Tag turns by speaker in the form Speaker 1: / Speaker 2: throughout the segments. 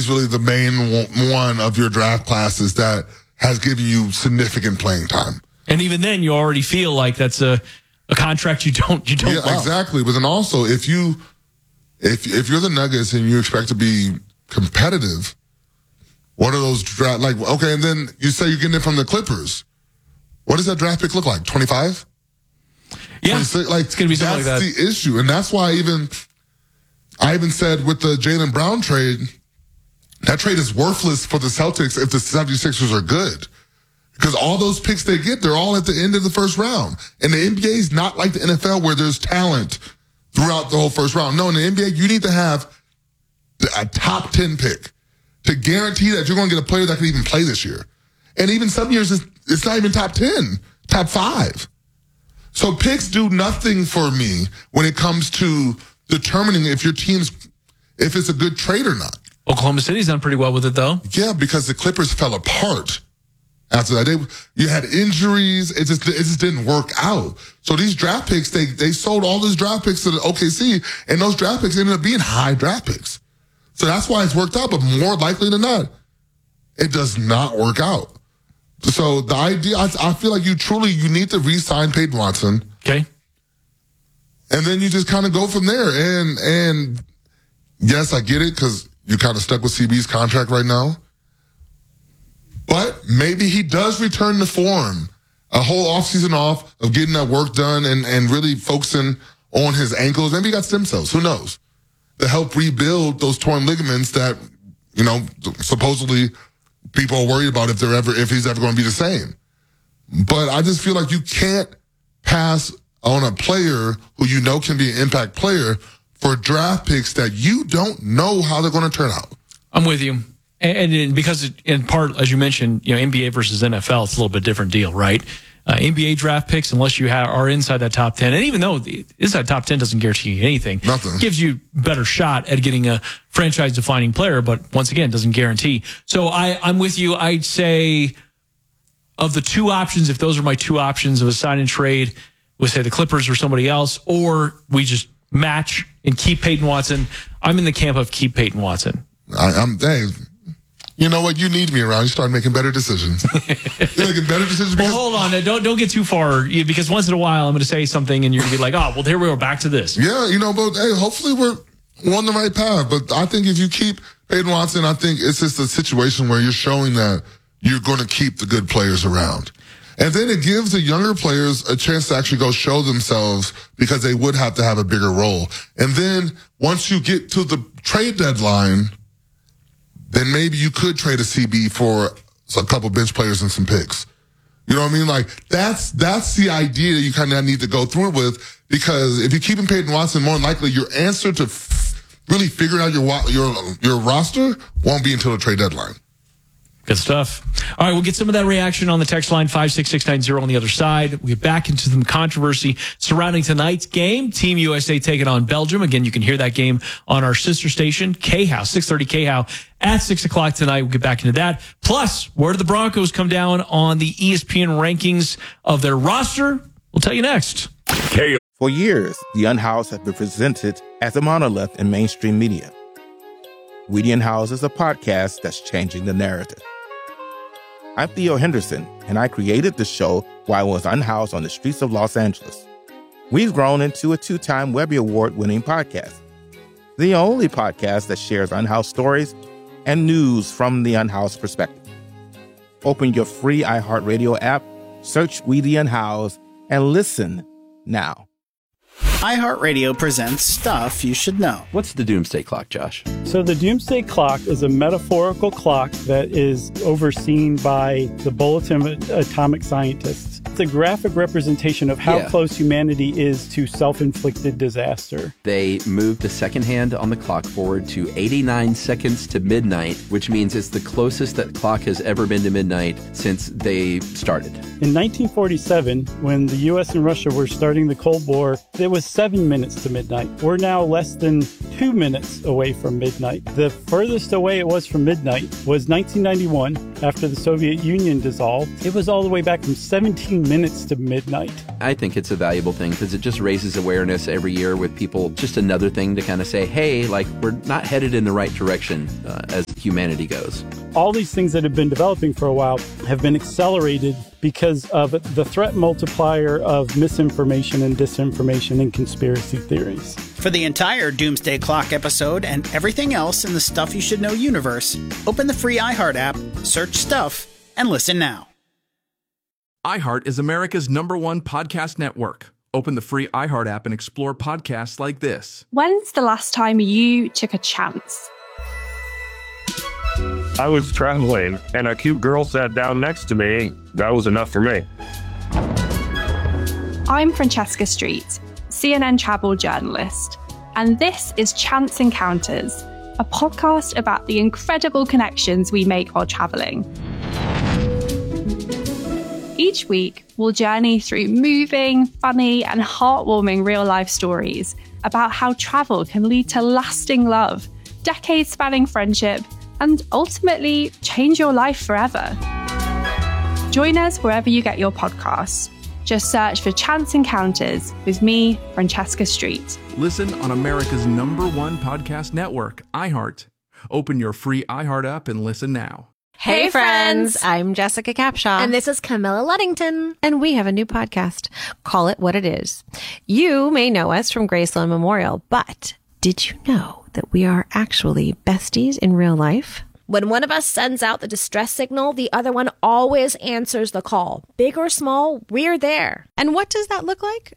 Speaker 1: he's really the main one of your draft classes that has given you significant playing time.
Speaker 2: And even then, you already feel like that's a contract you don't
Speaker 1: Yeah,
Speaker 2: love.
Speaker 1: Exactly. But then also, if you're the Nuggets and you expect to be competitive, what are those draft okay? And then you say you're getting it from the Clippers. What does that draft pick look like? 25?
Speaker 2: Yeah, it's going to be something like that.
Speaker 1: That's the issue, and that's why I even said with the Jaylen Brown trade, that trade is worthless for the Celtics if the 76ers are good. Because all those picks they get, they're all at the end of the first round. And the NBA is not like the NFL where there's talent throughout the whole first round. No, in the NBA, you need to have a top 10 pick to guarantee that you're going to get a player that can even play this year. And even some years, it's not even top 10, top 5. So picks do nothing for me when it comes to determining if your team's, if it's a good trade or not.
Speaker 2: Oklahoma City's done pretty well with it, though.
Speaker 1: Yeah, because the Clippers fell apart. After that, you had injuries. It just didn't work out. So these draft picks, they sold all these draft picks to the OKC, and those draft picks ended up being high draft picks. So that's why it's worked out. But more likely than not, it does not work out. So the idea, I feel like you need to re-sign Peyton Watson.
Speaker 2: Okay.
Speaker 1: And then you just kind of go from there. And yes, I get it because you're kind of stuck with CB's contract right now. But maybe he does return to form. A whole offseason off of getting that work done and really focusing on his ankles. Maybe he got stem cells. Who knows? To help rebuild those torn ligaments that, supposedly people are worried about if he's ever going to be the same. But I just feel like you can't pass on a player who can be an impact player for draft picks that you don't know how they're going to turn out.
Speaker 2: I'm with you. And because in part, as you mentioned, NBA versus NFL, it's a little bit different deal, right? NBA draft picks, unless you are inside that top 10, and even though inside top 10 doesn't guarantee you anything, gives you a better shot at getting a franchise-defining player, but once again, doesn't guarantee. So I'm with you. I'd say of the two options, if those are my two options of a sign and trade with, say, the Clippers or somebody else, or we just match and keep Peyton Watson, I'm in the camp of keep Peyton Watson.
Speaker 1: You know what? You need me around. You start making better decisions. You're making better decisions.
Speaker 2: Well, hold on. Don't get too far, because once in a while I'm going to say something and you're going to be like, oh, well, here we go, back to this.
Speaker 1: Yeah, but hey, hopefully we're on the right path. But I think if you keep Peyton Watson, I think it's just a situation where you're showing that you're going to keep the good players around. And then it gives the younger players a chance to actually go show themselves because they would have to have a bigger role. And then once you get to the trade deadline, then maybe you could trade a CB for a couple bench players and some picks. You know what I mean? Like that's the idea that you kind of need to go through with, because if you keep Peyton Watson, more than likely your answer to really figuring out your roster won't be until the trade deadline.
Speaker 2: Good stuff. All right, we'll get some of that reaction on the text line 56690 on the other side. We'll get back into some controversy surrounding tonight's game. Team USA taking on Belgium. Again, you can hear that game on our sister station, K-House, 630 K-House at 6 o'clock tonight. We'll get back into that. Plus, where do the Broncos come down on the ESPN rankings of their roster? We'll tell you next.
Speaker 3: For years, the Unhoused have been presented as a monolith in mainstream media. We the Unhoused is a podcast that's changing the narrative. I'm Theo Henderson, and I created the show while I was unhoused on the streets of Los Angeles. We've grown into a 2-time Webby Award-winning podcast, the only podcast that shares unhoused stories and news from the unhoused perspective. Open your free iHeartRadio app, search We the Unhoused, and listen now.
Speaker 4: iHeartRadio presents Stuff You Should Know.
Speaker 5: What's the Doomsday Clock, Josh?
Speaker 6: So the Doomsday Clock is a metaphorical clock that is overseen by the Bulletin of Atomic Scientists. It's a graphic representation of how close humanity is to self-inflicted disaster.
Speaker 5: They moved the second hand on the clock forward to 89 seconds to midnight, which means it's the closest that clock has ever been to midnight since they started.
Speaker 6: In 1947, when the U.S. and Russia were starting the Cold War, it was 7 minutes to midnight. We're now less than 2 minutes away from midnight. The furthest away it was from midnight was 1991, after the Soviet Union dissolved. It was all the way back from 17 minutes to midnight.
Speaker 5: I think it's a valuable thing because it just raises awareness every year with people. Just another thing to kind of say, hey, like, we're not headed in the right direction as humanity goes.
Speaker 6: All these things that have been developing for a while have been accelerated because of the threat multiplier of misinformation and disinformation and conspiracy theories.
Speaker 4: For the entire Doomsday Clock episode and everything else in the Stuff You Should Know universe, open the free iHeart app, search Stuff, and listen now.
Speaker 7: iHeart is America's #1 podcast network. Open the free iHeart app and explore podcasts like this.
Speaker 8: When's the last time you took a chance?
Speaker 9: I was traveling, and a cute girl sat down next to me. That was enough for me.
Speaker 8: I'm Francesca Street, CNN travel journalist, and this is Chance Encounters, a podcast about the incredible connections we make while traveling. Each week, we'll journey through moving, funny, and heartwarming real-life stories about how travel can lead to lasting love, decades-spanning friendship, and ultimately change your life forever. Join us wherever you get your podcasts. Just search for Chance Encounters with me, Francesca Street.
Speaker 7: Listen on America's #1 podcast network, iHeart. Open your free iHeart app and listen now.
Speaker 10: Hey friends, I'm Jessica Capshaw.
Speaker 11: And this is Camilla Luddington.
Speaker 10: And we have a new podcast, Call It What It Is. You may know us from Graceland Memorial, but did you know that we are actually besties in real life?
Speaker 11: When one of us sends out the distress signal, the other one always answers the call. Big or small, we're there.
Speaker 10: And what does that look like?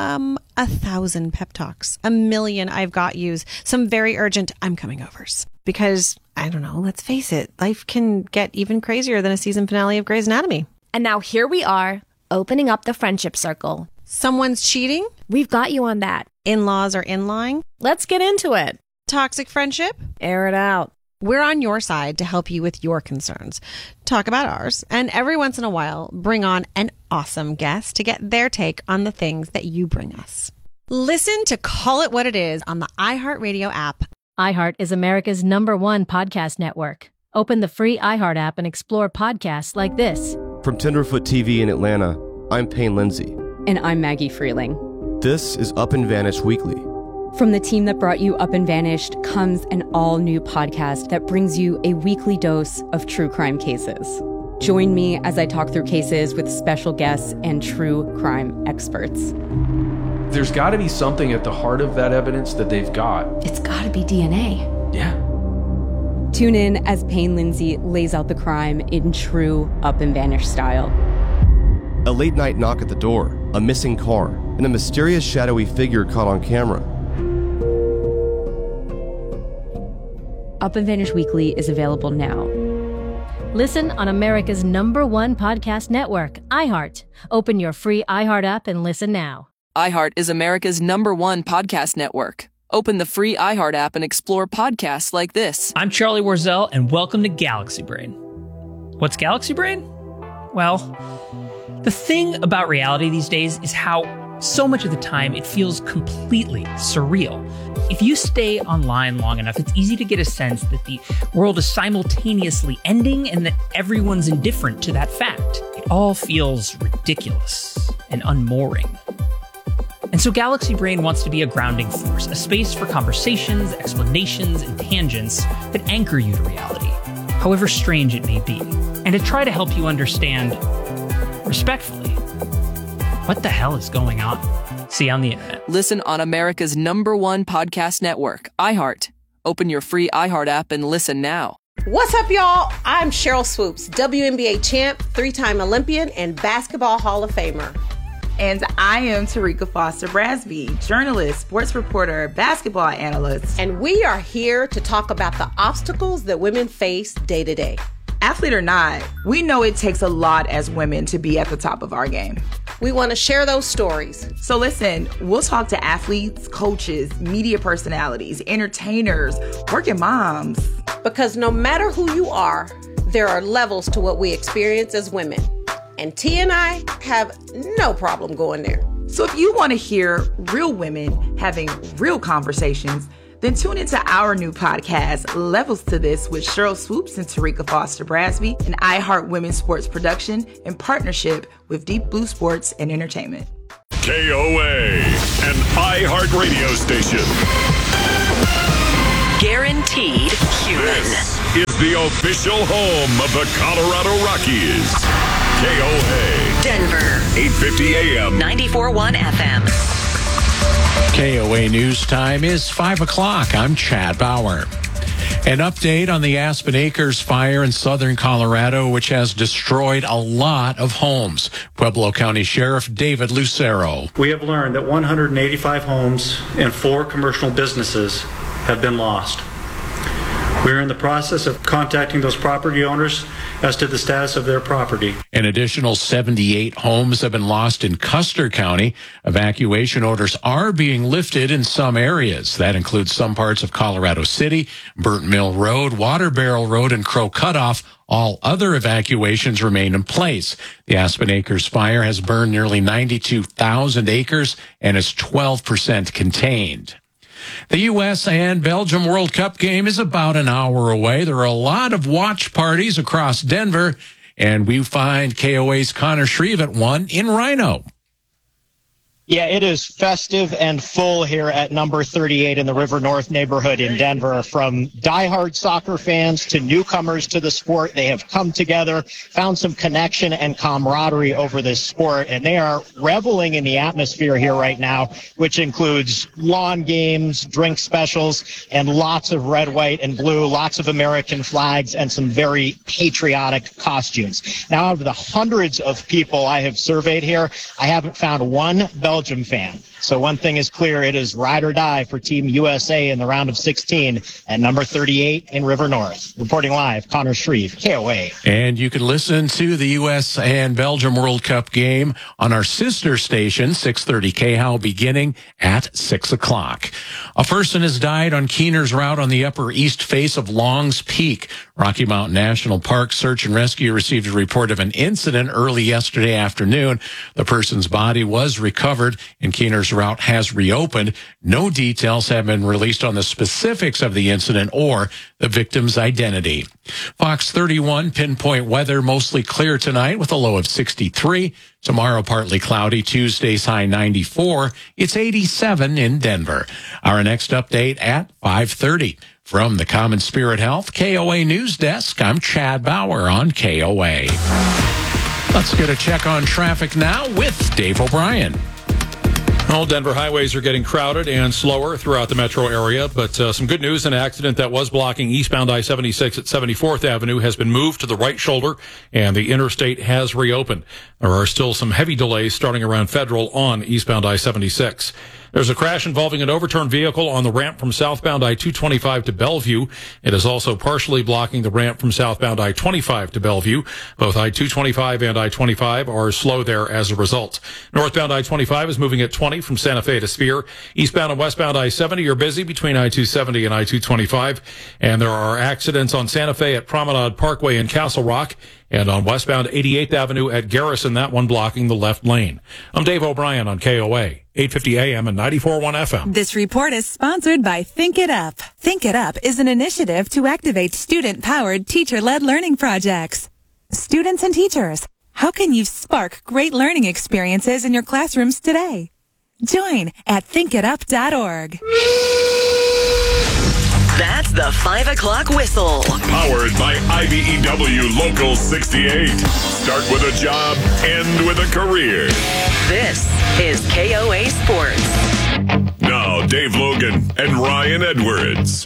Speaker 10: 1,000 pep talks, 1,000,000 I've got yous, some very urgent I'm coming overs. Because, I don't know, let's face it, life can get even crazier than a season finale of Grey's Anatomy.
Speaker 11: And now here we are, opening up the friendship circle.
Speaker 10: Someone's cheating?
Speaker 11: We've got you on that.
Speaker 10: In-laws are in-lying?
Speaker 11: Let's get into it.
Speaker 10: Toxic friendship?
Speaker 11: Air it out.
Speaker 10: We're on your side to help you with your concerns. Talk about ours, and every once in a while, bring on an awesome guest to get their take on the things that you bring us. Listen to Call It What It Is on the iHeartRadio app.
Speaker 12: iHeart is America's #1 podcast network. Open the free iHeart app and explore podcasts like this.
Speaker 13: From Tenderfoot TV in Atlanta, I'm Payne Lindsay.
Speaker 14: And I'm Maggie Freeling.
Speaker 13: This is Up and Vanished Weekly.
Speaker 14: From the team that brought you Up and Vanished comes an all-new podcast that brings you a weekly dose of true crime cases. Join me as I talk through cases with special guests and true crime experts.
Speaker 15: There's got to be something at the heart of that evidence that they've got.
Speaker 14: It's got to be DNA.
Speaker 15: Yeah.
Speaker 14: Tune in as Payne Lindsay lays out the crime in true Up and Vanished style.
Speaker 13: A late-night knock at the door, a missing car, and a mysterious shadowy figure caught on camera.
Speaker 14: Up and Vanished Weekly is available now.
Speaker 12: Listen on America's #1 podcast network, iHeart. Open your free iHeart app and listen now.
Speaker 16: iHeart is America's #1 podcast network. Open the free iHeart app and explore podcasts like this.
Speaker 17: I'm Charlie Warzel, and welcome to Galaxy Brain. What's Galaxy Brain? Well, the thing about reality these days is how so much of the time it feels completely surreal. If you stay online long enough, it's easy to get a sense that the world is simultaneously ending and that everyone's indifferent to that fact. It all feels ridiculous and unmooring. And so Galaxy Brain wants to be a grounding force, a space for conversations, explanations, and tangents that anchor you to reality, however strange it may be, and to try to help you understand, respectfully, what the hell is going on? See you on the internet.
Speaker 16: Listen on America's #1 podcast network, iHeart. Open your free iHeart app and listen now.
Speaker 18: What's up, y'all? I'm Cheryl Swoops, WNBA champ, 3-time Olympian, and Basketball Hall of Famer.
Speaker 19: And I am Tarika Foster Brasby, journalist, sports reporter, basketball analyst.
Speaker 18: And we are here to talk about the obstacles that women face day to day.
Speaker 19: Athlete or not, we know it takes a lot as women to be at the top of our game.
Speaker 18: We want to share those stories.
Speaker 19: So listen, we'll talk to athletes, coaches, media personalities, entertainers, working moms.
Speaker 18: Because no matter who you are, there are levels to what we experience as women. And T and I have no problem going there.
Speaker 19: So if you want to hear real women having real conversations, Then tune into our new podcast, Levels to This, with Cheryl Swoops and Tarika Foster Brasby, an iHeart Women's Sports production in partnership with Deep Blue Sports and Entertainment.
Speaker 20: KOA, an iHeart radio station.
Speaker 21: Guaranteed human.
Speaker 20: This is the official home of the Colorado Rockies. KOA.
Speaker 21: Denver.
Speaker 20: 850 AM.
Speaker 21: 94.1 FM.
Speaker 22: KOA News Time is 5 o'clock. I'm Chad Bauer. An update on the Aspen Acres fire in southern Colorado, which has destroyed a lot of homes. Pueblo County Sheriff David Lucero.
Speaker 23: We have learned that 185 homes and 4 commercial businesses have been lost. We are in the process of contacting those property owners as to the status of their property.
Speaker 22: An additional 78 homes have been lost in Custer County. Evacuation orders are being lifted in some areas. That includes some parts of Colorado City, Burnt Mill Road, Water Barrel Road, and Crow Cutoff. All other evacuations remain in place. The Aspen Acres fire has burned nearly 92,000 acres and is 12% contained. The U.S. and Belgium World Cup game is about an hour away. There are a lot of watch parties across Denver, and we find KOA's Connor Shreve at one in Rhino.
Speaker 24: Yeah, it is festive and full here at number 38 in the River North neighborhood in Denver. From diehard soccer fans to newcomers to the sport, they have come together, found some connection and camaraderie over this sport, and they are reveling in the atmosphere here right now, which includes lawn games, drink specials, and lots of red, white, and blue, lots of American flags, and some very patriotic costumes. Now, out of the hundreds of people I have surveyed here, I haven't found one Belgium fan. So one thing is clear, it is ride or die for Team USA in the round of 16 at number 38 in River North. Reporting live, Connor Shreve, KOA.
Speaker 22: And you can listen to the U.S. and Belgium World Cup game on our sister station, 630 KHOW, beginning at 6 o'clock. A person has died on Keener's route on the upper east face of Longs Peak. Rocky Mountain National Park Search and Rescue received a report of an incident early yesterday afternoon. The person's body was recovered and Keener's route has reopened. No details have been released on the specifics of the incident or the victim's identity. Fox 31 pinpoint weather, mostly clear tonight with a low of 63. Tomorrow, partly cloudy. Tuesday's high 94. It's 87 in Denver. Our next update at 5:30. From the Common Spirit Health KOA News Desk, I'm Chad Bauer on KOA. Let's get a check on traffic now with Dave O'Brien.
Speaker 25: All Denver highways are getting crowded and slower throughout the metro area, but some good news. An accident that was blocking eastbound I-76 at 74th Avenue has been moved to the right shoulder, and the interstate has reopened. There are still some heavy delays starting around Federal on eastbound I-76. There's a crash involving an overturned vehicle on the ramp from southbound I-225 to Bellevue. It is also partially blocking the ramp from southbound I-25 to Bellevue. Both I-225 and I-25 are slow there as a result. Northbound I-25 is moving at 20 from Santa Fe to Spear. Eastbound and westbound I-70 are busy between I-270 and I-225. And there are accidents on Santa Fe at Promenade Parkway in Castle Rock, and on westbound 88th Avenue at Garrison, that one blocking the left lane. I'm Dave O'Brien on KOA, 850 AM and 94.1 FM.
Speaker 26: This report is sponsored by Think It Up. Think It Up is an initiative to activate student-powered, teacher-led learning projects. Students and teachers, how can you spark great learning experiences in your classrooms today? Join at thinkitup.org.
Speaker 21: That's the 5 o'clock whistle.
Speaker 20: Powered by IBEW Local 68. Start with a job, end with a career.
Speaker 21: This is KOA Sports.
Speaker 20: Now, Dave Logan and Ryan Edwards.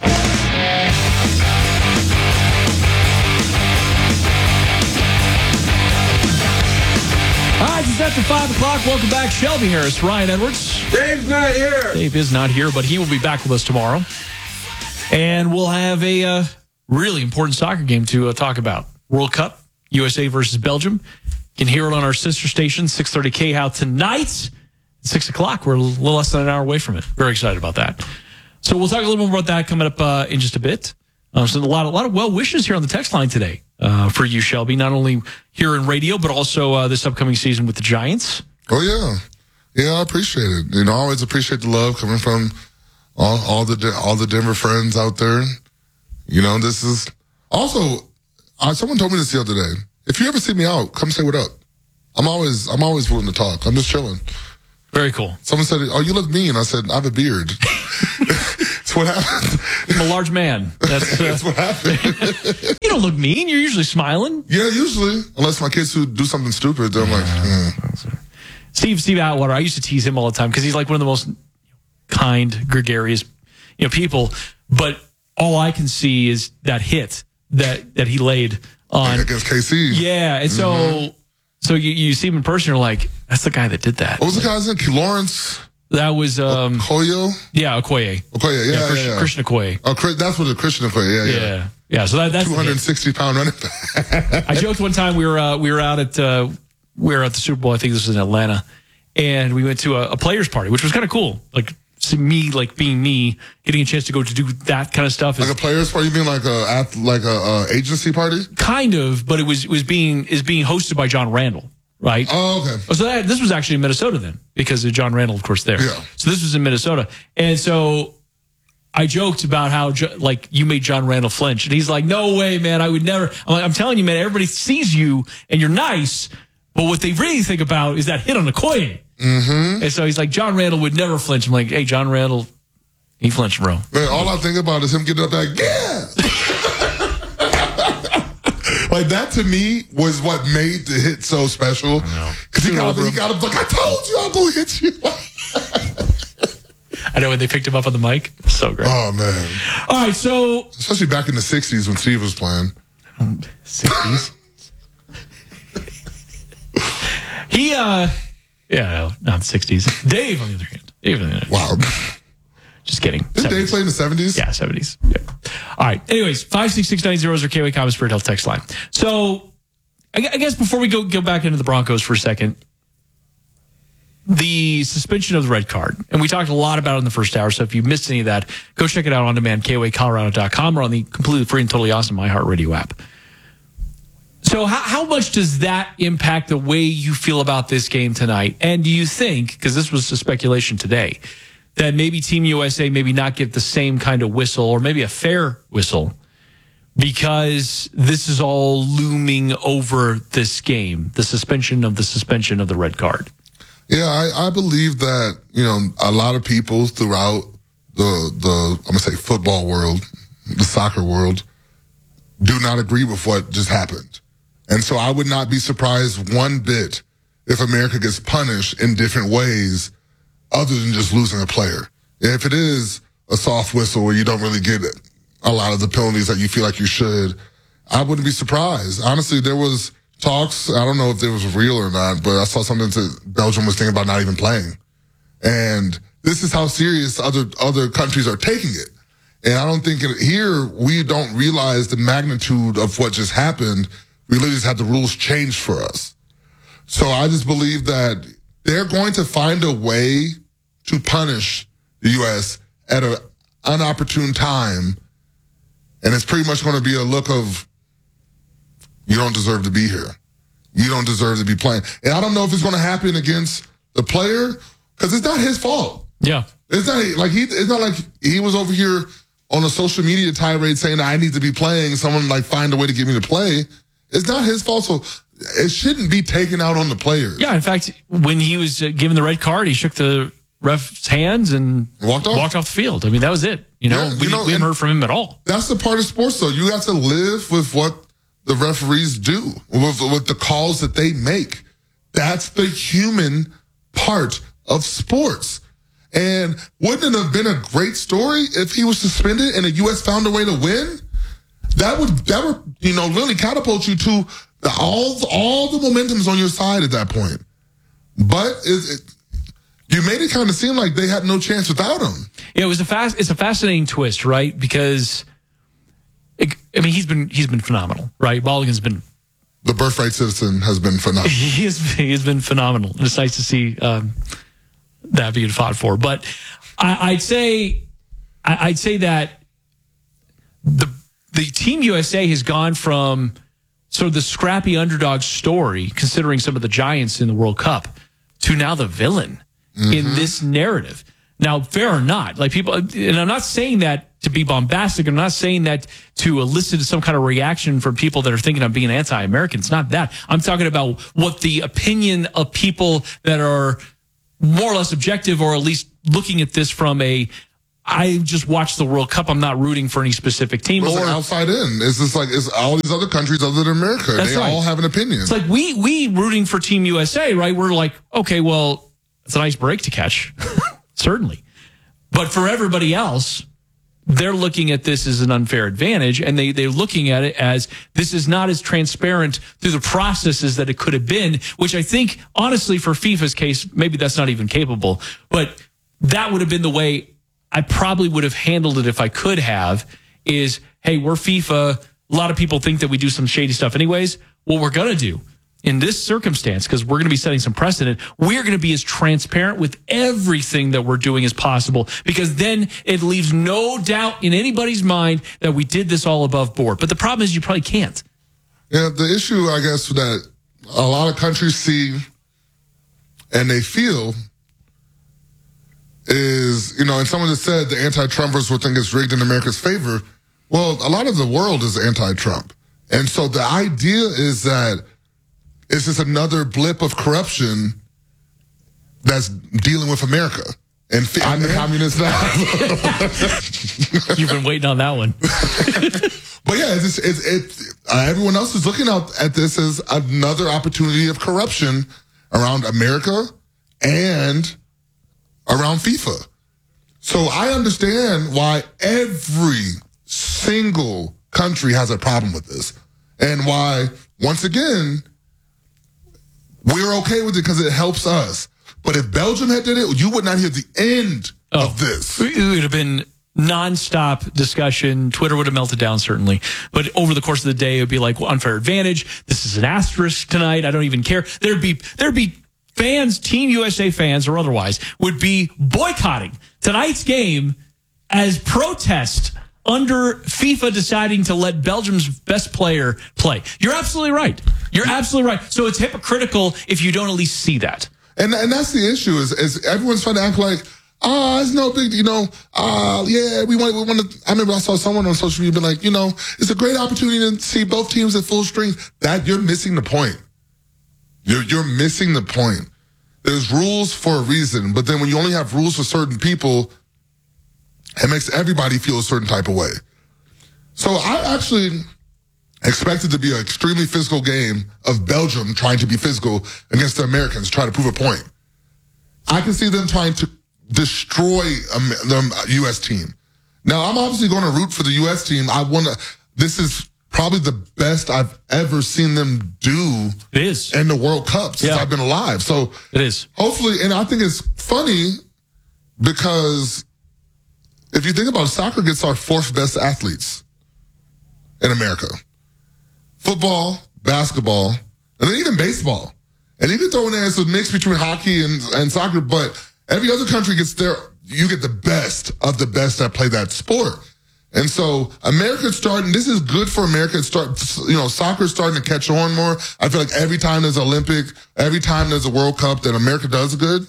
Speaker 2: All right, it's after 5 o'clock. Welcome back, Shelby Harris, Ryan Edwards.
Speaker 27: Dave's not here.
Speaker 2: Dave is not here, but he will be back with us tomorrow. And we'll have a really important soccer game to talk about. World Cup, USA versus Belgium. You can hear it on our sister station, 630 KHOW tonight. 6 o'clock. We're a little less than an hour away from it. Very excited about that. So we'll talk a little more about that coming up in just a bit. So a lot of well wishes here on the text line today for you, Shelby. Not only here in radio, but also this upcoming season with the Giants.
Speaker 1: Oh, yeah. Yeah, I appreciate it. I always appreciate the love coming from all the Denver friends out there. You know, this is also, someone told me this the other day. If you ever see me out, come say what up. I'm always willing to talk. I'm just chilling.
Speaker 2: Very cool.
Speaker 1: Someone said, "Oh, you look mean." I said, "I have a beard." That's what happened.
Speaker 2: I'm a large man.
Speaker 1: That's what happened.
Speaker 2: You don't look mean. You're usually smiling.
Speaker 1: Yeah, usually. Unless my kids who do something stupid, they're like,
Speaker 2: Steve Atwater, I used to tease him all the time because he's like one of the most kind, gregarious, people. But all I can see is that hit that he laid on
Speaker 1: against KC.
Speaker 2: Yeah, and so you see him in person, you're like, that's the guy that did that.
Speaker 1: What was the guy's name? Lawrence?
Speaker 2: That was
Speaker 1: Okoye?
Speaker 2: Yeah, Okoye. Christian Okoye.
Speaker 1: Oh, that's what the Christian Okoye. Yeah. So that's 260-pound running back.
Speaker 2: I joked one time we were out at the Super Bowl. I think this was in Atlanta, and we went to a players party, which was kind of cool. Like me, like being me, getting a chance to go to do that kind of stuff.
Speaker 1: Like a players party? You mean like a agency party?
Speaker 2: Kind of, but it was being hosted by John Randall. Right.
Speaker 1: Oh, okay.
Speaker 2: So this was actually in Minnesota then, because of John Randall, of course, there.
Speaker 1: Yeah.
Speaker 2: So this was in Minnesota, and so I joked about how you made John Randall flinch, and he's like, "No way, man! I would never." I'm telling you, man. Everybody sees you, and you're nice, but what they really think about is that hit on Okoye.
Speaker 1: Mm-hmm.
Speaker 2: And so he's like, John Randall would never flinch. I'm like, hey, John Randall, he flinched, bro.
Speaker 1: Man, all I think about is him getting up like, yeah. Like that to me was what made the hit so special. Because he got up like, I told you I'm going to hit you.
Speaker 2: I know when they picked him up on the mic. So great.
Speaker 1: Oh, man.
Speaker 2: All right, so.
Speaker 1: Especially back in the 60s when Steve was playing.
Speaker 2: 60s? Yeah, not the 60s. Dave, on the other hand.
Speaker 1: Wow.
Speaker 2: Just kidding.
Speaker 1: Did Dave play in the 70s?
Speaker 2: Yeah, 70s. Yeah. All right. Anyways, 56690 is our KOA Common Spirit Health text line. So, I guess before we go back into the Broncos for a second, the suspension of the red card, and we talked a lot about it in the first hour, so if you missed any of that, go check it out on demand, KOAcolorado.com, or on the completely free and totally awesome iHeartRadio app. So how much does that impact the way you feel about this game tonight? And do you think, because this was a speculation today, that maybe Team USA maybe not get the same kind of whistle, or maybe a fair whistle, because this is all looming over this game, the suspension of the red card?
Speaker 1: Yeah, I believe that, a lot of people throughout the I'm going to say football world, the soccer world, do not agree with what just happened. And so I would not be surprised one bit if America gets punished in different ways other than just losing a player. If it is a soft whistle where you don't really get a lot of the penalties that you feel like you should, I wouldn't be surprised. Honestly, there was talks, I don't know if it was real or not, but I saw something that Belgium was thinking about not even playing. And this is how serious other countries are taking it. And I don't think here we don't realize the magnitude of what just happened. We literally just had the rules changed for us. So I just believe that they're going to find a way to punish the U.S. at an inopportune time. And it's pretty much going to be a look of, you don't deserve to be here. You don't deserve to be playing. And I don't know if it's going to happen against the player, because it's not his fault.
Speaker 2: Yeah.
Speaker 1: It's not like he was over here on a social media tirade saying I need to be playing. Someone find a way to get me to play. It's not his fault. So it shouldn't be taken out on the players.
Speaker 2: Yeah. In fact, when he was given the red card, he shook the ref's hands and walked off the field. I mean, that was it. We haven't heard from him at all.
Speaker 1: That's the part of sports, though. You have to live with what the referees do, with the calls that they make. That's the human part of sports. And wouldn't it have been a great story if he was suspended and the U.S. found a way to win? That would really catapult you to all the momentum's on your side at that point. But you made it kind of seem like they had no chance without him.
Speaker 2: Yeah, it's a fascinating twist, right? Because he's been phenomenal, right? Mulligan's been.
Speaker 1: The birthright citizen has been phenomenal.
Speaker 2: He has been phenomenal. And it's nice to see that being fought for. But I'd say that the Team USA has gone from sort of the scrappy underdog story, considering some of the giants in the World Cup, to now the villain in this narrative. Now, fair or not, like people, and I'm not saying that to be bombastic. I'm not saying that to elicit some kind of reaction from people that are thinking of being anti-American. It's not that. I'm talking about what the opinion of people that are more or less objective, or at least looking at this from I just watched the World Cup. I'm not rooting for any specific team.
Speaker 1: Or outside in. It's just like, it's all these other countries other than America. They all have an opinion.
Speaker 2: It's like we rooting for Team USA, right? We're like, okay, well, it's a nice break to catch. Certainly. But for everybody else, they're looking at this as an unfair advantage, and they're looking at it as this is not as transparent through the processes that it could have been, which I think, honestly, for FIFA's case, maybe that's not even capable. But that would have been the way I probably would have handled it if I could have, is, hey, we're FIFA. A lot of people think that we do some shady stuff anyways. What we're going to do in this circumstance, because we're going to be setting some precedent, we're going to be as transparent with everything that we're doing as possible, because then it leaves no doubt in anybody's mind that we did this all above board. But the problem is you probably can't.
Speaker 1: Yeah, the issue, I guess, that a lot of countries see and they feel is, and someone just said the anti-Trumpers will think it's rigged in America's favor. Well, a lot of the world is anti-Trump. And so the idea is that it's just another blip of corruption that's dealing with America. And I'm the communist now.
Speaker 2: You've been waiting on that one.
Speaker 1: But yeah, everyone else is looking at this as another opportunity of corruption around America and around FIFA. So I understand why every single country has a problem with this, and why, once again, we're okay with it because it helps us. But if Belgium had did it, you would not hear the end of this.
Speaker 2: It would have been nonstop discussion. Twitter would have melted down, certainly. But over the course of the day, it would be like, well, unfair advantage. This is an asterisk tonight. I don't even care. There'd be fans, Team USA fans or otherwise, would be boycotting tonight's game as protest under FIFA deciding to let Belgium's best player play. You're absolutely right. You're absolutely right. So it's hypocritical if you don't at least see that.
Speaker 1: And that's the issue is everyone's trying to act like, it's no big, yeah, we want to. I remember I saw someone on social media be like, it's a great opportunity to see both teams at full strength. That you're missing the point. You're missing the point. There's rules for a reason, but then when you only have rules for certain people, it makes everybody feel a certain type of way. So I actually expected to be an extremely physical game of Belgium trying to be physical against the Americans, trying to prove a point. I can see them trying to destroy the U.S. team. Now, I'm obviously going to root for the U.S. team. This is probably the best I've ever seen them do in the World Cup since I've been alive. So
Speaker 2: it is.
Speaker 1: Hopefully, and I think it's funny because if you think about it, soccer gets our fourth best athletes in America. Football, basketball, and then even baseball. And you can throw in there as a mix between hockey and soccer, but every other country gets you get the best of the best that play that sport. And so America's starting, this is good for America. Soccer's starting to catch on more. I feel like every time there's Olympic, every time there's a World Cup that America does good,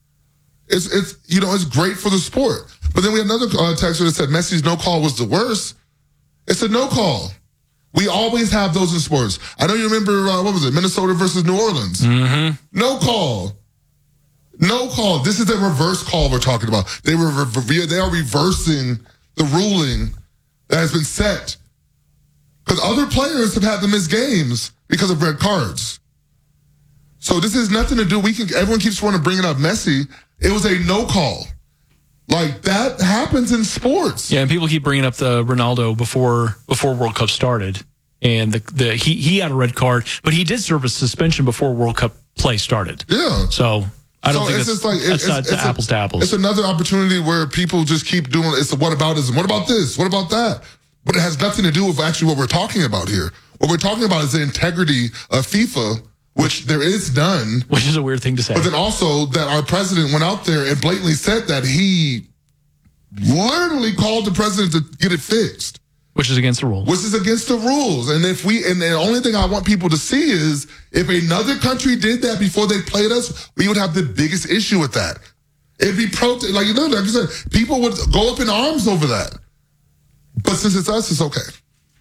Speaker 1: it's great for the sport. But then we had another texter that said Messi's no call was the worst. It's a no call. We always have those in sports. I know you remember, Minnesota versus New Orleans.
Speaker 2: Mm-hmm.
Speaker 1: No call. No call. This is a reverse call we're talking about. They are reversing the ruling that has been set. Because other players have had to miss games because of red cards. So this has nothing to do. Everyone keeps wanting to bring it up Messi. It was a no call. Like, that happens in sports.
Speaker 2: Yeah, and people keep bringing up the Ronaldo before World Cup started. And he had a red card, but he did serve a suspension before World Cup play started.
Speaker 1: Yeah.
Speaker 2: So I don't think it's not apples to apples.
Speaker 1: It's another opportunity where people just keep doing it's the whataboutism. What about this? What about that? But it has nothing to do with actually what we're talking about here. What we're talking about is the integrity of FIFA, which there is none.
Speaker 2: Which is a weird thing to say.
Speaker 1: But then also that our president went out there and blatantly said that he literally called the president to get it fixed.
Speaker 2: Which is against the rules.
Speaker 1: Which is against the rules. And and the only thing I want people to see is if another country did that before they played us, we would have the biggest issue with that. It'd be like you said, people would go up in arms over that. But since it's us, it's okay.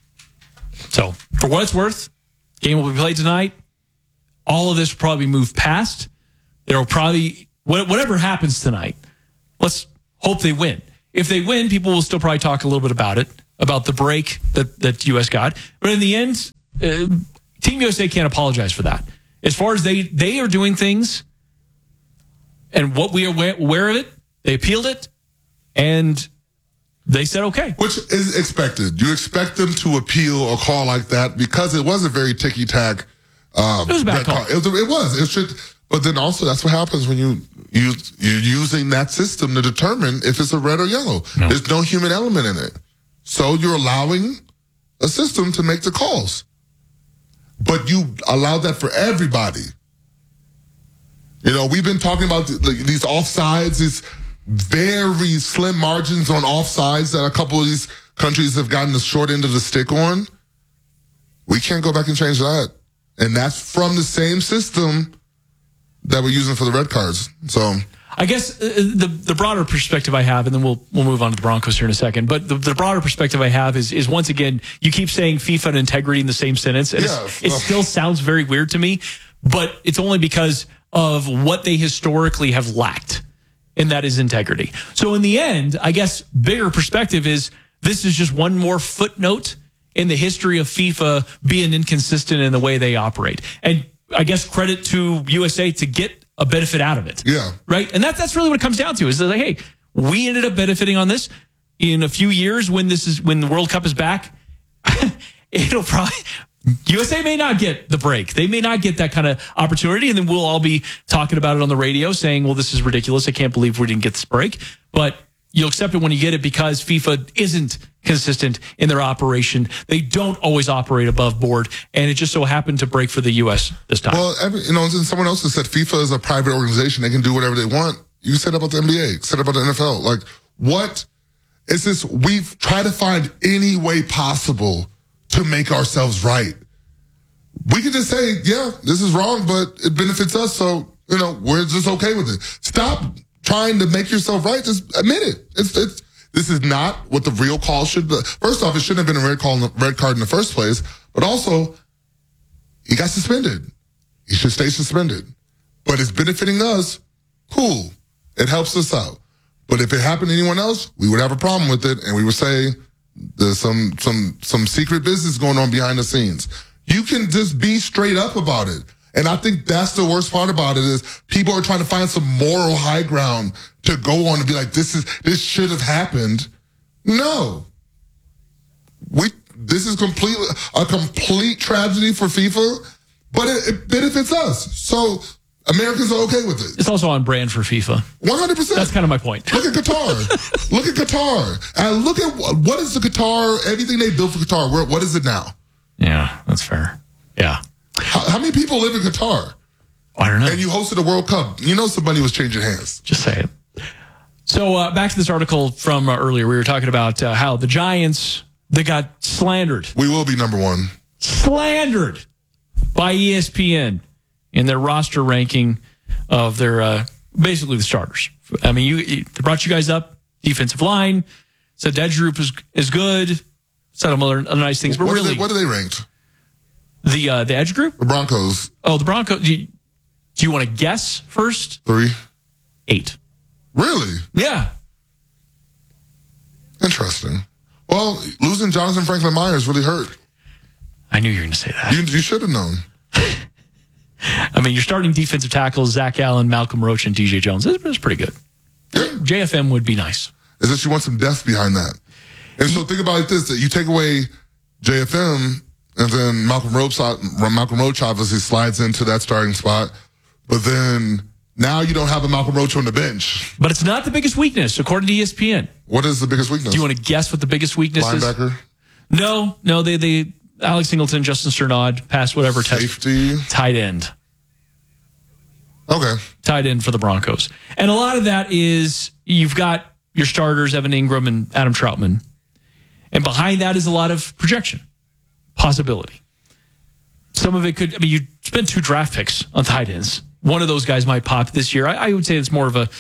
Speaker 2: So, for what it's worth, game will be played tonight. All of this will probably move past. There will probably, whatever happens tonight, let's hope they win. If they win, people will still probably talk a little bit about it, about the break that U.S. got. But in the end, Team USA can't apologize for that. As far as they are doing things, and what we are aware of it, they appealed it, and they said okay.
Speaker 1: Which is expected. You expect them to appeal a call like that because it was a very ticky-tack.
Speaker 2: It was a bad call.
Speaker 1: It was. But then also that's what happens when you're using that system to determine if it's a red or yellow. No. There's no human element in it. So you're allowing a system to make the calls. But you allow that for everybody. We've been talking about these offsides, these very slim margins on offsides that a couple of these countries have gotten the short end of the stick on. We can't go back and change that. And that's from the same system that we're using for the red cards. So
Speaker 2: I guess the broader perspective I have, and then we'll move on to the Broncos here in a second, but the broader perspective I have is once again, you keep saying FIFA and integrity in the same sentence, and it still sounds very weird to me, but it's only because of what they historically have lacked, and that is integrity. So in the end, I guess bigger perspective is this is just one more footnote in the history of FIFA being inconsistent in the way they operate. And I guess credit to USA to get a benefit out of it.
Speaker 1: Yeah.
Speaker 2: Right? And that's really what it comes down to is like, hey, we ended up benefiting on this in a few years when the World Cup is back. It'll probably USA may not get the break. They may not get that kind of opportunity, and then we'll all be talking about it on the radio saying, well, this is ridiculous. I can't believe we didn't get this break. But you'll accept it when you get it because FIFA isn't consistent in their operation. They don't always operate above board, and it just so happened to break for the U.S. this time.
Speaker 1: Well, someone else has said FIFA is a private organization. They can do whatever they want. You said about the NBA, said about the NFL. Like, what is this? We've tried to find any way possible to make ourselves right. We can just say, yeah, this is wrong, but it benefits us, so, we're just okay with it. Stop trying to make yourself right. Just admit it. This is not what the real call should be. First off, it shouldn't have been a red card in the first place, but also, he got suspended. He should stay suspended. But it's benefiting us. Cool. It helps us out. But if it happened to anyone else, we would have a problem with it, and we would say there's some secret business going on behind the scenes. You can just be straight up about it. And I think that's the worst part about it is people are trying to find some moral high ground to go on and be like, this should have happened. No. This is a complete tragedy for FIFA, but it benefits us. So Americans are okay with it.
Speaker 2: It's also on brand for FIFA.
Speaker 1: 100%.
Speaker 2: That's kind of my point.
Speaker 1: Look at Qatar. Look at Qatar. And look at what is the Qatar, everything they built for Qatar, what is it now?
Speaker 2: Yeah, that's fair. Yeah.
Speaker 1: How many people live in Qatar?
Speaker 2: I don't know.
Speaker 1: And you hosted a World Cup. Some money was changing hands.
Speaker 2: Just say it. So back to this article from earlier. We were talking about how the Giants, they got slandered.
Speaker 1: We will be number one.
Speaker 2: Slandered by ESPN in their roster ranking of their, basically the starters. I mean, they brought you guys up, defensive line, said the edge group is good, said some other nice things. But
Speaker 1: what
Speaker 2: really,
Speaker 1: are they ranked?
Speaker 2: The edge group?
Speaker 1: The Broncos.
Speaker 2: Oh, the Broncos. Do you want to guess first?
Speaker 1: 3.
Speaker 2: 8.
Speaker 1: Really?
Speaker 2: Yeah.
Speaker 1: Interesting. Well, losing Jonathan Franklin Myers really hurt.
Speaker 2: I knew you were going to say that.
Speaker 1: You should have known.
Speaker 2: I mean, your starting defensive tackles, Zach Allen, Malcolm Roach, and DJ Jones. That's pretty good. Yeah. JFM would be nice.
Speaker 1: Is that you want some depth behind that. And so think about it this, that you take away JFM, and then Malcolm Roach obviously slides into that starting spot. But then now you don't have a Malcolm Roach on the bench.
Speaker 2: But it's not the biggest weakness, according to ESPN.
Speaker 1: What is the biggest weakness?
Speaker 2: Do you want to guess what the biggest weakness
Speaker 1: Linebacker?
Speaker 2: is? No, they Alex Singleton, Justin Cernaud, past whatever
Speaker 1: Safety.
Speaker 2: test. Tight end.
Speaker 1: Okay.
Speaker 2: Tight end for the Broncos. And a lot of that is you've got your starters, Evan Ingram and Adam Troutman. And behind that is a lot of projection. Possibility. Some of it could, you spent 2 draft picks on tight ends. One of those guys might pop this year. I would say it's more of a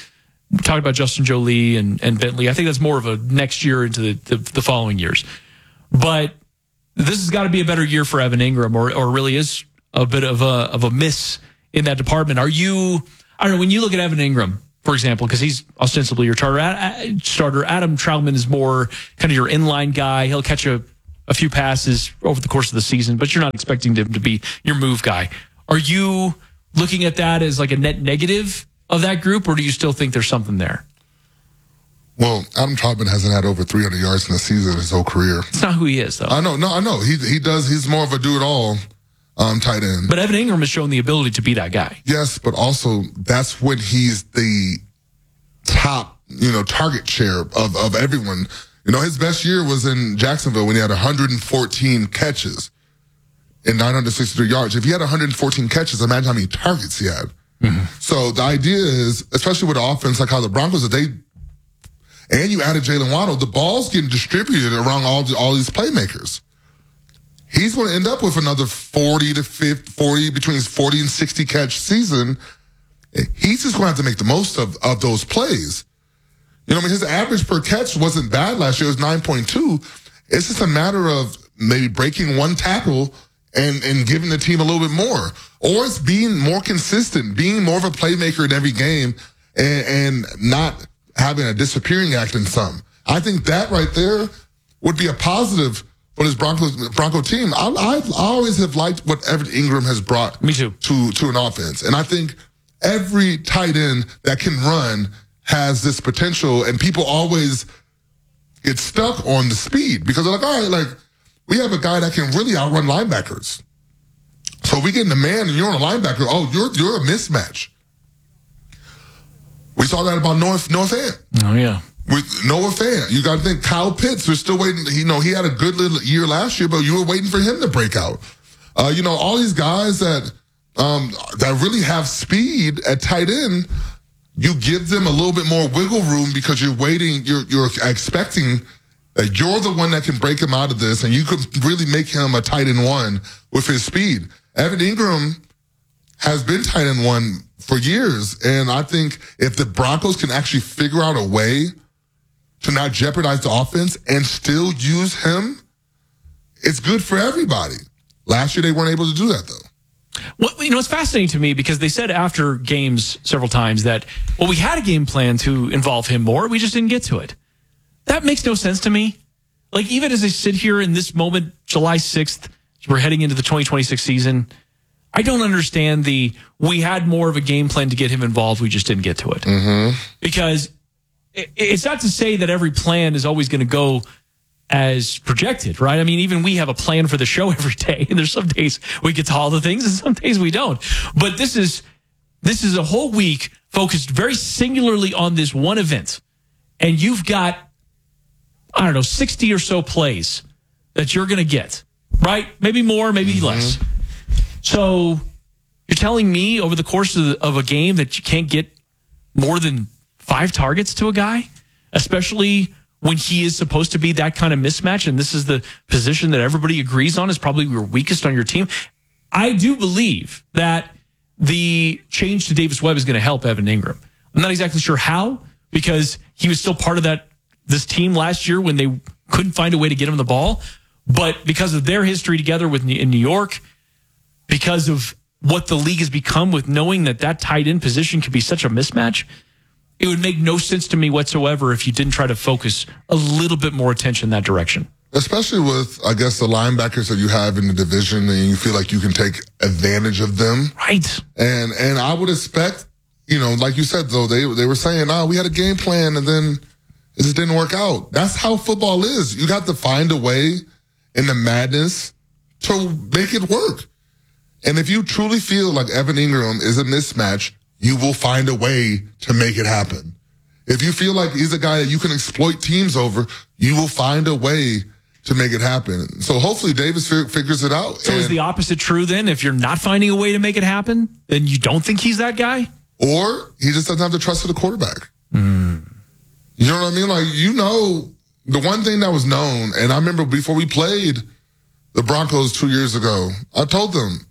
Speaker 2: talked about Justin Jolie and Bentley. I think that's more of a next year into the following years. But this has got to be a better year for Evan Ingram, or really is a bit of a miss in that department. I don't know, when you look at Evan Ingram, for example, because he's ostensibly your starter. Adam Troutman is more kind of your inline guy. He'll catch a few passes over the course of the season, but you're not expecting him to be your move guy. Are you looking at that as like a net negative of that group, or do you still think there's something there?
Speaker 1: Well, Adam Troutman hasn't had over 300 yards in a season his whole career.
Speaker 2: It's not who he is, though.
Speaker 1: I know. He does. He's more of a do-it-all tight end.
Speaker 2: But Evan Ingram has shown the ability to be that guy.
Speaker 1: Yes, but also that's when he's the top, target share of everyone. His best year was in Jacksonville when he had 114 catches and 963 yards. If he had 114 catches, imagine how many targets he had. Mm-hmm. So the idea is, especially with the offense like how the Broncos and you added Jalen Waddle, the ball's getting distributed around all these playmakers. He's going to end up with another 40 between 40 and 60 catch season. He's just going to have to make the most of those plays. His average per catch wasn't bad last year. It was 9.2. It's just a matter of maybe breaking one tackle and giving the team a little bit more. Or it's being more consistent, being more of a playmaker in every game and not having a disappearing act in some. I think that right there would be a positive for this Bronco team. I always have liked what Evan Ingram has brought
Speaker 2: Me too.
Speaker 1: to an offense. And I think every tight end that can run has this potential, and people always get stuck on the speed because they're like, all right, we have a guy that can really outrun linebackers. So if we get in the man and you're on a linebacker, you're a mismatch. We saw that about Noah Fant.
Speaker 2: Oh, yeah.
Speaker 1: With Noah Fant, you got to think Kyle Pitts. We're still waiting. He had a good little year last year, but you were waiting for him to break out. All these guys that really have speed at tight end, you give them a little bit more wiggle room because you're waiting. You're expecting that you're the one that can break him out of this, and you could really make him a tight end one with his speed. Evan Ingram has been tight end one for years, and I think if the Broncos can actually figure out a way to not jeopardize the offense and still use him, it's good for everybody. Last year they weren't able to do that, though.
Speaker 2: Well, it's fascinating to me because they said after games several times that, we had a game plan to involve him more. We just didn't get to it. That makes no sense to me. Even as I sit here in this moment, July 6th, we're heading into the 2026 season, I don't understand we had more of a game plan to get him involved. We just didn't get to it.
Speaker 1: Mm-hmm.
Speaker 2: Because it's not to say that every plan is always going to go as projected, right? I mean, even we have a plan for the show every day, and there's some days we get to all the things and some days we don't. But this is a whole week focused very singularly on this one event. And you've got, 60 or so plays that you're going to get, right? Maybe more, maybe less. So you're telling me over the course of a game that you can't get more than 5 targets to a guy, especially when he is supposed to be that kind of mismatch, and this is the position that everybody agrees on is probably your weakest on your team. I do believe that the change to Davis Webb is going to help Evan Ingram. I'm not exactly sure how, because he was still part of this team last year when they couldn't find a way to get him the ball. But because of their history together in New York, because of what the league has become with knowing that tight end position could be such a mismatch, it would make no sense to me whatsoever if you didn't try to focus a little bit more attention in that direction.
Speaker 1: Especially with, I guess, the linebackers that you have in the division, and you feel like you can take advantage of them.
Speaker 2: Right.
Speaker 1: And I would expect, like you said, though, they were saying, we had a game plan, and then it just didn't work out. That's how football is. You got to find a way in the madness to make it work. And if you truly feel like Evan Ingram is a mismatch, you will find a way to make it happen. If you feel like he's a guy that you can exploit teams over, you will find a way to make it happen. So hopefully Davis figures it out.
Speaker 2: So is the opposite true then? If you're not finding a way to make it happen, then you don't think he's that guy?
Speaker 1: Or he just doesn't have the trust of the quarterback. You know what I mean? The one thing that was known, and I remember before we played the Broncos 2 years ago, I told them,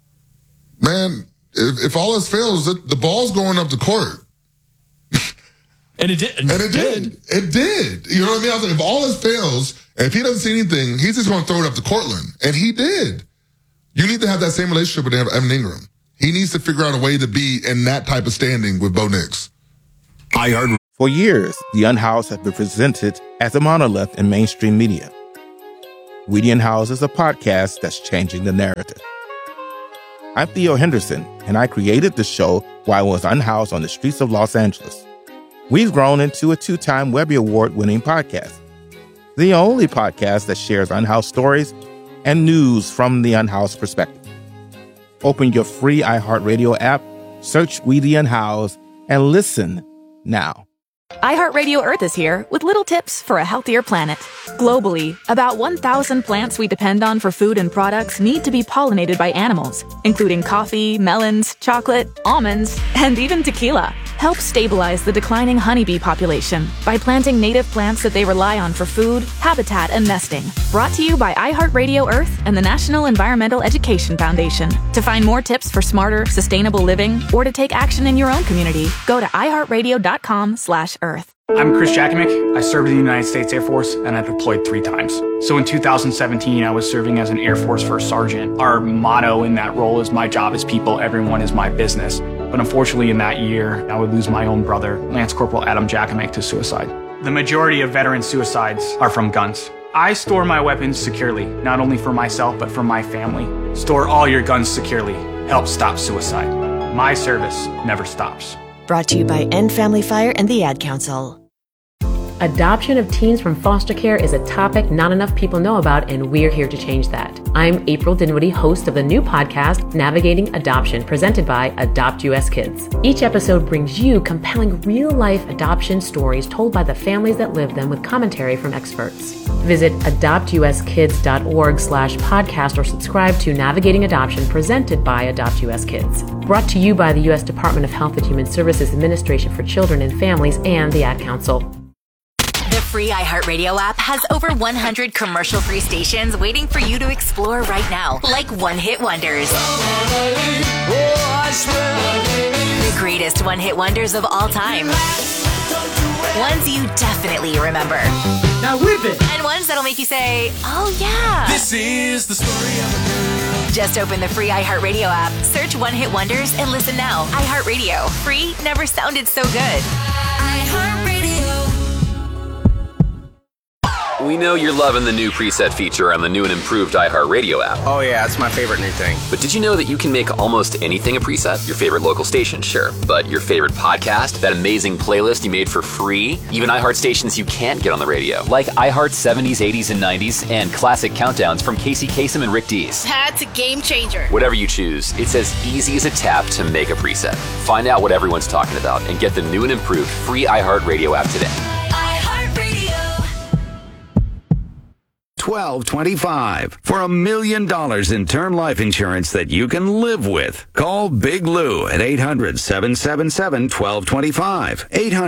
Speaker 1: man, if all else fails, the ball's going up the court.
Speaker 2: And it did.
Speaker 1: And it did. It did. You know what I mean? I was like, if all this fails, and if he doesn't see anything, he's just going to throw it up to Cortland. And he did. You need to have that same relationship with Evan Ingram. He needs to figure out a way to be in that type of standing with Bo Nix.
Speaker 3: For years, The Unhoused has been presented as a monolith in mainstream media. We the Unhoused is a podcast that's changing the narrative. I'm Theo Henderson, and I created the show while I was unhoused on the streets of Los Angeles. We've grown into a 2-time Webby Award-winning podcast. The only podcast that shares unhoused stories and news from the unhoused perspective. Open your free iHeartRadio app, search We the Unhoused, and listen now.
Speaker 4: iHeartRadio Earth is here with little tips for a healthier planet. Globally, about 1,000 plants we depend on for food and products need to be pollinated by animals, including coffee, melons, chocolate, almonds, and even tequila. Help stabilize the declining honeybee population by planting native plants that they rely on for food, habitat, and nesting. Brought to you by iHeartRadio Earth and the National Environmental Education Foundation. To find more tips for smarter, sustainable living, or to take action in your own community, go to iHeartRadio.com/Earth.
Speaker 5: I'm Chris Jakovic. I served in the United States Air Force, and I deployed 3 times. So in 2017, I was serving as an Air Force First Sergeant. Our motto in that role is "My job is people, everyone is my business." But unfortunately, in that year, I would lose my own brother, Lance Corporal Adam Jakovic, to suicide. The majority of veteran suicides are from guns. I store my weapons securely, not only for myself, but for my family. Store all your guns securely. Help stop suicide. My service never stops.
Speaker 21: Brought to you by End Family Fire and the Ad Council.
Speaker 6: Adoption of teens from foster care is a topic not enough people know about, and we're here to change that. I'm April Dinwiddie, host of the new podcast, Navigating Adoption, presented by Adopt US Kids. Each episode brings you compelling real-life adoption stories told by the families that live them with commentary from experts. Visit adoptuskids.org/podcast or subscribe to Navigating Adoption, presented by Adopt US Kids. Brought to you by the U.S. Department of Health and Human Services Administration for Children and Families and the Ad Council.
Speaker 21: The free iHeartRadio app has over 100 commercial-free stations waiting for you to explore right now, like one-hit wonders. The greatest one-hit wonders of all time. Ones you definitely remember.
Speaker 8: Now whip it!
Speaker 21: And ones that'll make you say, oh yeah.
Speaker 8: This is the story of a girl.
Speaker 21: Just open the free iHeartRadio app, search One Hit Wonders, and listen now. iHeartRadio. Free never sounded so good.
Speaker 9: We know you're loving the new preset feature on the new and improved iHeartRadio app.
Speaker 27: Oh yeah, it's my favorite new thing.
Speaker 9: But did you know that you can make almost anything a preset? Your favorite local station, sure. But your favorite podcast? That amazing playlist you made for free? Even iHeart stations you can't get on the radio. Like iHeart's 70s, 80s, and 90s, and classic countdowns from Casey Kasem and Rick Dees.
Speaker 21: That's a game changer.
Speaker 9: Whatever you choose, it's as easy as a tap to make a preset. Find out what everyone's talking about and get the new and improved free iHeartRadio app today.
Speaker 28: 1225 for $1 million in term life insurance that you can live with. Call Big Lou at 800-777-1225.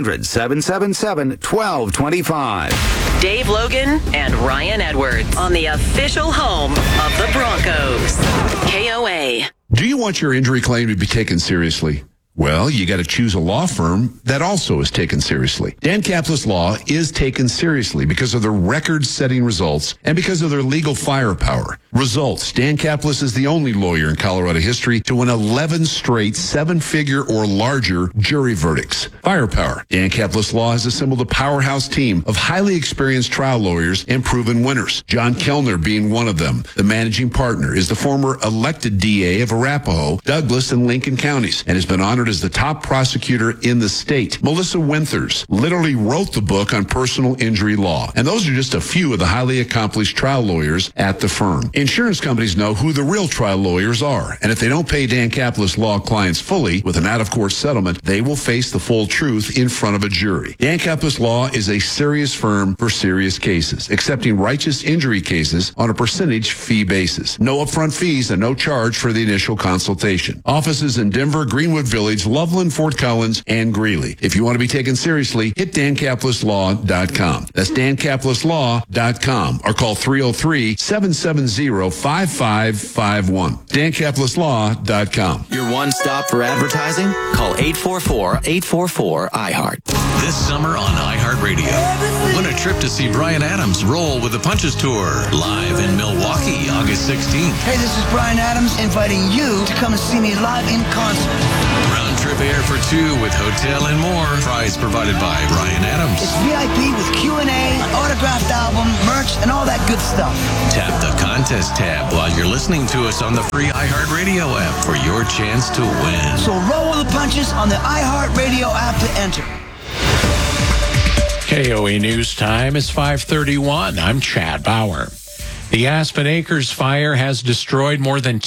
Speaker 28: 800-777-1225.
Speaker 21: Dave Logan and Ryan Edwards on the official home of the Broncos. KOA.
Speaker 29: Do you want your injury claim to be taken seriously? Well, you got to choose a law firm that also is taken seriously. Dan Caplis Law is taken seriously because of their record-setting results and because of their legal firepower. Results. Dan Caplis is the only lawyer in Colorado history to win 11 straight 7-figure or larger jury verdicts. Firepower. Dan Caplis Law has assembled a powerhouse team of highly experienced trial lawyers and proven winners. John Kellner being one of them. The managing partner is the former elected DA of Arapahoe, Douglas, and Lincoln counties and has been honored as the top prosecutor in the state. Melissa Winthers literally wrote the book on personal injury law. And those are just a few of the highly accomplished trial lawyers at the firm. Insurance companies know who the real trial lawyers are. And if they don't pay Dan Caplis Law clients fully with an out-of-court settlement, they will face the full truth in front of a jury. Dan Caplis Law is a serious firm for serious cases, accepting righteous injury cases on a percentage fee basis. No upfront fees and no charge for the initial consultation. Offices in Denver, Greenwood Village, opioids, Loveland, Fort Collins, and Greeley. If you want to be taken seriously, hit DanCaplisLaw.com. That's DanCaplisLaw.com or call 303-770-5551. DanCaplisLaw.com.
Speaker 7: Your one stop for advertising? Call 844-844-iHeart.
Speaker 10: This summer on iHeartRadio, win a trip to see Bryan Adams roll with the Punches Tour live in Milwaukee, August 16th.
Speaker 11: Hey, this is Bryan Adams inviting you to come and see me live in concert.
Speaker 10: Round trip air for two with hotel and more. Prize provided by Bryan Adams.
Speaker 11: It's VIP with Q&A, an autographed album, merch, and all that good stuff.
Speaker 10: Tap the contest tab while you're listening to us on the free iHeartRadio app for your chance to win.
Speaker 11: So roll with the punches on the iHeartRadio app to enter.
Speaker 22: KOA News Time is 5:31. I'm Chad Bauer. The Aspen Acres fire has destroyed more than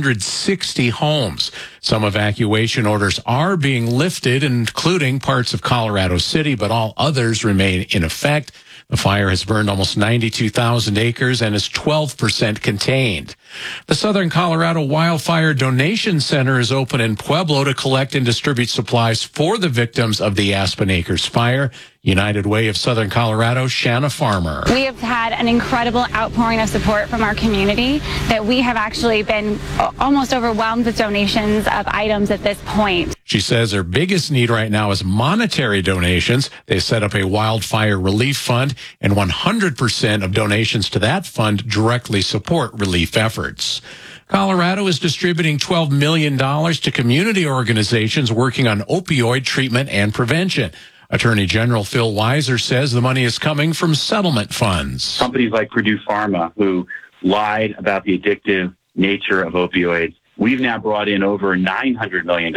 Speaker 22: 260 homes. Some evacuation orders are being lifted, including parts of Colorado City, but all others remain in effect. The fire has burned almost 92,000 acres and is 12% contained. The Southern Colorado Wildfire Donation Center is open in Pueblo to collect and distribute supplies for the victims of the Aspen Acres fire. United Way of Southern Colorado, Shanna Farmer.
Speaker 12: We have had an incredible outpouring of support from our community that we have actually been almost overwhelmed with donations of items at this point.
Speaker 22: She says her biggest need right now is monetary donations. They set up a wildfire relief fund, and 100% of donations to that fund directly support relief efforts. Colorado is distributing $12 million to community organizations working on opioid treatment and prevention. Attorney General Phil Weiser says the money is coming from settlement funds.
Speaker 13: Companies like Purdue Pharma, who lied about the addictive nature of opioids, we've now brought in over $900 million.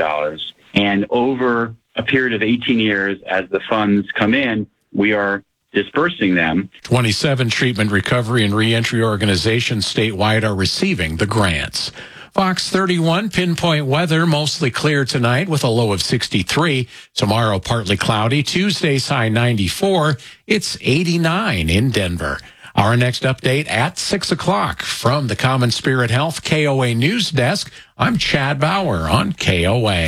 Speaker 13: And over a period of 18 years, as the funds come in, we are dispersing them.
Speaker 22: 27 treatment, recovery, and reentry organizations statewide are receiving the grants. Fox 31 pinpoint weather, mostly clear tonight with a low of 63. Tomorrow, partly cloudy. Tuesday's high 94. It's 89 in Denver. Our next update at 6 o'clock from the Common Spirit Health KOA News Desk. I'm Chad Bauer on KOA.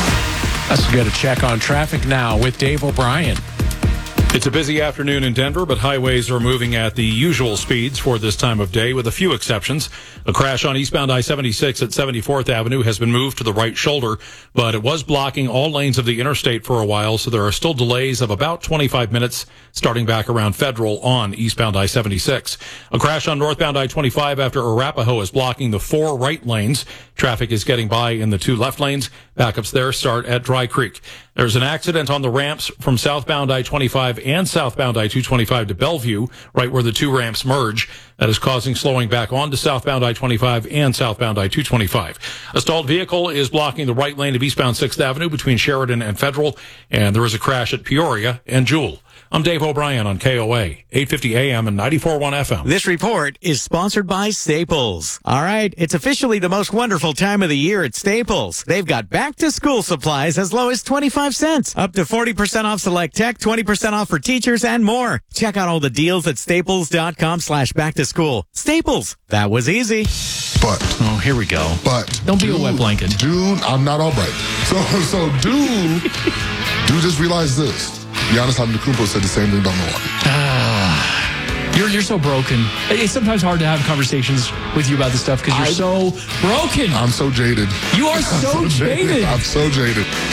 Speaker 22: Let's get a check on traffic now with Dave O'Brien.
Speaker 25: It's a busy afternoon in Denver, but highways are moving at the usual speeds for this time of day, with a few exceptions. A crash on eastbound I-76 at 74th Avenue has been moved to the right shoulder, but it was blocking all lanes of the interstate for a while, so there are still delays of about 25 minutes starting back around Federal on eastbound I-76. A crash on northbound I-25 after Arapahoe is blocking the 4 right lanes. Traffic is getting by in the 2 left lanes. Backups there start at Dry Creek. There's an accident on the ramps from southbound I-25 and southbound I-225 to Bellevue, right where the 2 ramps merge. That is causing slowing back onto southbound I-25 and southbound I-225. A stalled vehicle is blocking the right lane of eastbound 6th Avenue between Sheridan and Federal, and there is a crash at Peoria and Jewel. I'm Dave O'Brien on KOA, 850 AM and 94.1 FM.
Speaker 14: This report is sponsored by Staples. All right, it's officially the most wonderful time of the year at Staples. They've got back-to-school supplies as low as 25 cents, up to 40% off select tech, 20% off for teachers, and more. Check out all the deals at staples.com/back-to-school. Staples, that was easy.
Speaker 1: But.
Speaker 2: Oh, here we go.
Speaker 1: But.
Speaker 2: Don't be a wet blanket.
Speaker 1: Dude, I'm not all right. So dude just realized this. Giannis Antetokounmpo said the same thing about Milwaukee.
Speaker 2: You're so broken. It's sometimes hard to have conversations with you about this stuff because you're so broken.
Speaker 1: I'm so jaded.
Speaker 2: You are so jaded.
Speaker 1: I'm so jaded.